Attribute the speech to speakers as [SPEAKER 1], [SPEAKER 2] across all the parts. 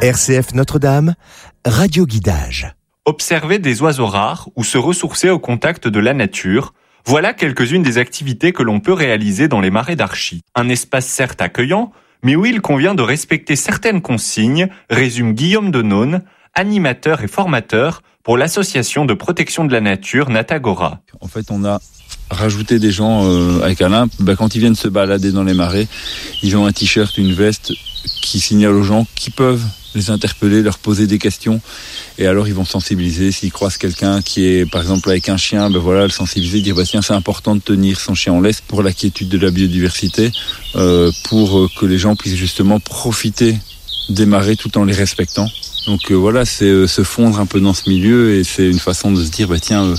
[SPEAKER 1] RCF Notre-Dame, radio guidage.
[SPEAKER 2] Observer des oiseaux rares ou se ressourcer au contact de la nature, voilà quelques-unes des activités que l'on peut réaliser dans les marais d'Archy. Un espace certes accueillant, mais où il convient de respecter certaines consignes, résume Guillaume de None, animateur et formateur pour l'association de protection de la nature Natagora.
[SPEAKER 3] En fait, on a rajouté des gens avec Alain, quand ils viennent se balader dans les marais, ils ont un t-shirt, une veste qui signale aux gens qui peuvent les interpeller, leur poser des questions, et alors ils vont sensibiliser. S'ils croisent quelqu'un qui est par exemple avec un chien, le sensibiliser, dire tiens, c'est important de tenir son chien en laisse pour la quiétude de la biodiversité, pour que les gens puissent justement profiter des marais tout en les respectant. Donc c'est se fondre un peu dans ce milieu, et c'est une façon de se dire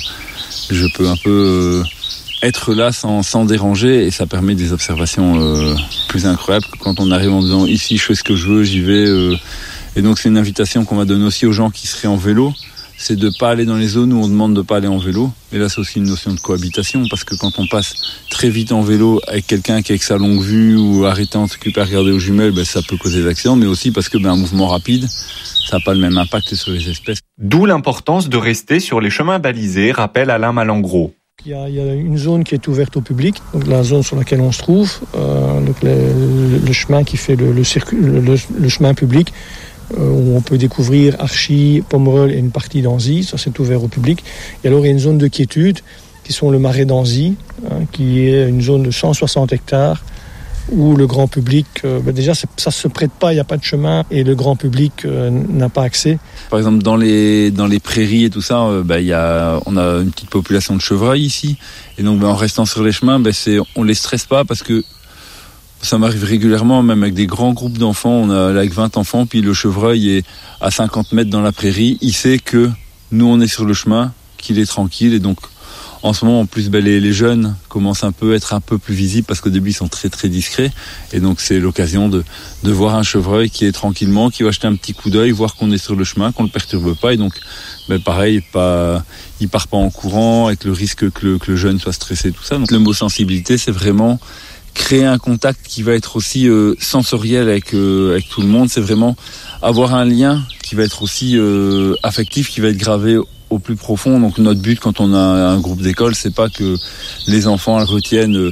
[SPEAKER 3] je peux un peu être là sans déranger, et ça permet des observations plus incroyables. Quand on arrive en disant ici je fais ce que je veux, j'y vais, et donc c'est une invitation qu'on va donner aussi aux gens qui seraient en vélo, c'est de pas aller dans les zones où on demande de pas aller en vélo. Et là c'est aussi une notion de cohabitation, parce que quand on passe très vite en vélo avec quelqu'un qui est avec sa longue vue ou arrêtant de s'occuper à regarder aux jumelles, ça peut causer des accidents, mais aussi parce que un mouvement rapide, ça n'a pas le même impact sur les espèces.
[SPEAKER 2] D'où l'importance de rester sur les chemins balisés, rappelle Alain Malengros.
[SPEAKER 4] Il y a une zone qui est ouverte au public, donc la zone sur laquelle on se trouve, donc le chemin qui fait le chemin public, où on peut découvrir Archy, Pomerol et une partie d'Anzy, ça c'est ouvert au public. Et alors il y a une zone de quiétude, qui sont le marais d'Anzy, qui est une zone de 160 hectares, où le grand public, déjà ça se prête pas, il n'y a pas de chemin, et le grand public n'a pas accès.
[SPEAKER 3] Par exemple dans les prairies et tout ça, on a une petite population de chevreuils ici, et donc en restant sur les chemins, on les stresse pas, parce que ça m'arrive régulièrement, même avec des grands groupes d'enfants, on a avec 20 enfants, puis le chevreuil est à 50 mètres dans la prairie, il sait que nous on est sur le chemin, qu'il est tranquille, et donc en ce moment, en plus, les jeunes commencent à être un peu plus visibles, parce qu'au début, ils sont très, très discrets. Et donc, c'est l'occasion de voir un chevreuil qui est tranquillement, qui va jeter un petit coup d'œil, voir qu'on est sur le chemin, qu'on ne le perturbe pas. Et donc, pareil, il part pas en courant, avec le risque que le jeune soit stressé, tout ça. Donc, le mot sensibilité, c'est vraiment créer un contact qui va être aussi sensoriel avec tout le monde. C'est vraiment avoir un lien qui va être aussi affectif, qui va être gravé au plus profond. Donc notre but quand on a un groupe d'école, c'est pas que les enfants retiennent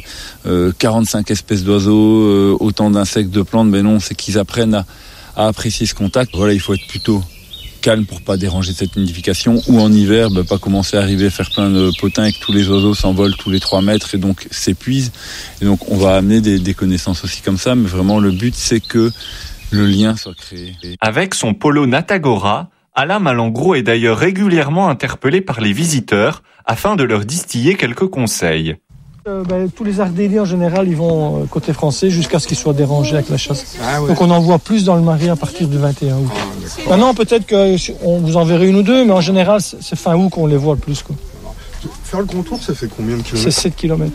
[SPEAKER 3] 45 espèces d'oiseaux, autant d'insectes, de plantes, mais non, c'est qu'ils apprennent à apprécier ce contact. Il faut être plutôt calme pour pas déranger cette nidification, ou en hiver, pas commencer à arriver à faire plein de potins et que tous les oiseaux s'envolent tous les 3 mètres et donc s'épuisent. Et donc on va amener des connaissances aussi comme ça, mais vraiment le but c'est que le lien soit créé.
[SPEAKER 2] Avec son polo Natagora, Alain Malengros est d'ailleurs régulièrement interpellé par les visiteurs afin de leur distiller quelques conseils.
[SPEAKER 4] Tous les ardéliens en général, ils vont côté français jusqu'à ce qu'ils soient dérangés avec la chasse. Donc on en voit plus dans le marais à partir du 21 août. Maintenant peut-être qu'on vous en verra une ou deux, mais en général c'est fin août qu'on les voit le plus.
[SPEAKER 5] Faire le contour, ça fait combien de kilomètres ?
[SPEAKER 4] C'est 7 km.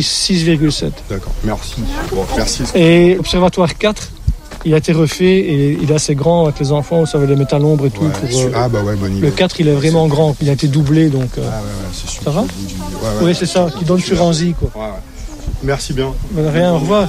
[SPEAKER 4] 6,7.
[SPEAKER 5] D'accord, merci. Merci.
[SPEAKER 4] Et Observatoire 4, il a été refait et il est assez grand avec les enfants, ça va les mettre à l'ombre et tout.
[SPEAKER 5] Bonne idée.
[SPEAKER 4] Le 4, il est vraiment grand, il a été doublé, donc...
[SPEAKER 5] c'est sûr.
[SPEAKER 4] Ça va ? Oui, c'est ça, qui donne sur Anzy, quoi.
[SPEAKER 5] Merci bien.
[SPEAKER 4] Rien, au revoir.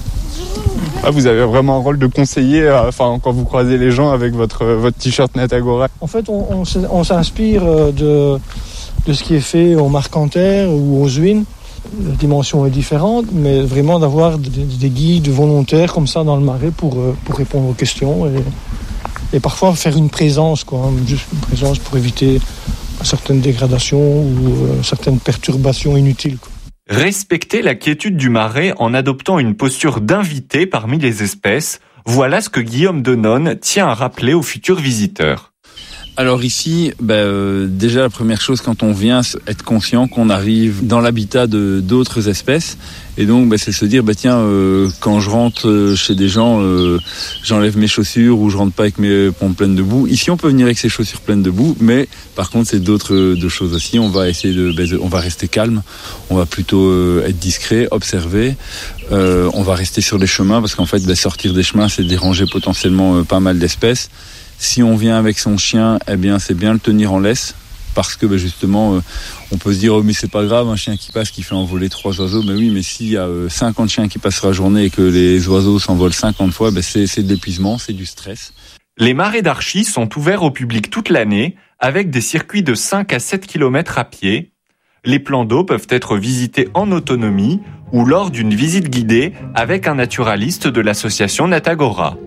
[SPEAKER 6] Vous avez vraiment un rôle de conseiller, quand vous croisez les gens avec votre t-shirt Natagora.
[SPEAKER 4] En fait, on s'inspire de ce qui est fait au Marcanterre ou aux Zuines. La dimension est différente, mais vraiment d'avoir des guides volontaires comme ça dans le marais pour répondre aux questions et parfois faire une présence, juste une présence pour éviter certaines dégradations ou certaines perturbations inutiles.
[SPEAKER 2] Respecter la quiétude du marais en adoptant une posture d'invité parmi les espèces, voilà ce que Guillaume de None tient à rappeler aux futurs visiteurs.
[SPEAKER 3] Alors ici, déjà la première chose quand on vient, c'est être conscient qu'on arrive dans l'habitat d'autres espèces, et donc c'est se dire quand je rentre chez des gens, j'enlève mes chaussures ou je rentre pas avec mes pompes pleines de boue. Ici on peut venir avec ses chaussures pleines de boue, mais par contre c'est d'autres choses aussi. On va essayer on va rester calme, on va plutôt être discret, observer. On va rester sur les chemins parce qu'en fait sortir des chemins c'est déranger potentiellement pas mal d'espèces. Si on vient avec son chien, c'est bien le tenir en laisse, parce que justement, on peut se dire mais c'est pas grave, un chien qui passe qui fait envoler 3 oiseaux. Mais oui, mais s'il y a 50 chiens qui passent la journée et que les oiseaux s'envolent 50 fois, c'est de l'épuisement, c'est du stress.
[SPEAKER 2] Les marais d'Archy sont ouverts au public toute l'année avec des circuits de 5 à 7 km à pied. Les plans d'eau peuvent être visités en autonomie ou lors d'une visite guidée avec un naturaliste de l'association Natagora.